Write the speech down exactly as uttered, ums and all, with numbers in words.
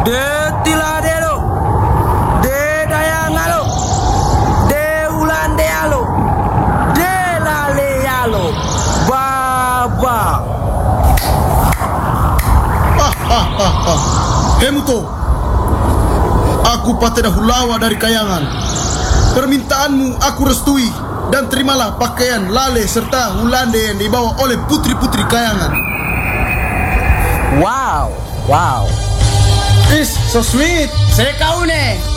De tiladelo, de dayangalo, de ulandealo, de lalealo, baba. Hemuto, aku Pateda Hulawa dari Kayangan. Permintaanmu aku restui, dan terimalah pakaian lale serta hulande yang dibawa oleh putri-putri Kayangan. Wow, wow. Is so sweet. Sekaune.